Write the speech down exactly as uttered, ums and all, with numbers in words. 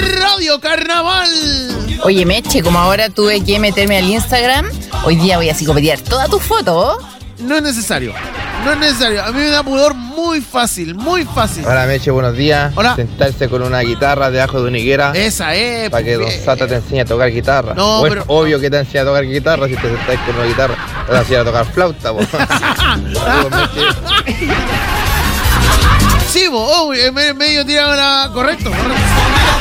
Radio Carnaval. Oye, Meche, como ahora tuve que meterme al Instagram, hoy día voy a psicopetear todas tus fotos. No es necesario. No es necesario. A mí me da pudor muy fácil, muy fácil. Hola, Meche, buenos días. Hola. Sentarse con una guitarra debajo de una higuera. Esa es. Para que Don Sata te enseñe a tocar guitarra. No, bueno, pero... obvio que te enseña a tocar guitarra si te sentás con una guitarra. Te vas a enseñar a tocar flauta, po. Sí, vos, oh, en medio tirado la... Correcto, correcto.